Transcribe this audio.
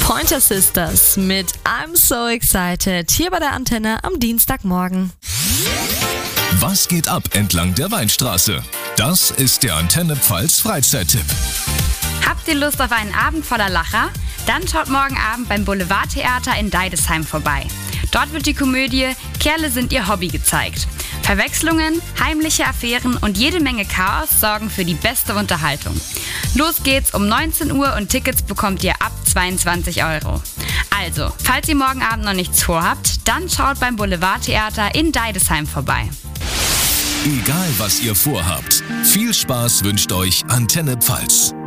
Pointer Sisters mit I'm So Excited hier bei der Antenne am Dienstagmorgen. Was geht ab entlang der Weinstraße? Das ist der Antenne Pfalz Freizeittipp. Habt ihr Lust auf einen Abend voller Lacher? Dann schaut morgen Abend beim Boulevardtheater in Deidesheim vorbei. Dort wird die Komödie Kerle sind ihr Hobby gezeigt. Verwechslungen, heimliche Affären und jede Menge Chaos sorgen für die beste Unterhaltung. Los geht's um 19 Uhr und Tickets bekommt ihr ab 22 €. Also, falls ihr morgen Abend noch nichts vorhabt, dann schaut beim Boulevardtheater in Deidesheim vorbei. Egal was ihr vorhabt, viel Spaß wünscht euch Antenne Pfalz.